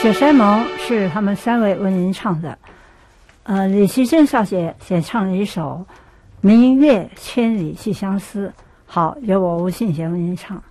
雪山盟是他们3位文人唱的，李奇珍小姐先唱了一首《明月千里寄相思》，好，由我吴信贤文人唱。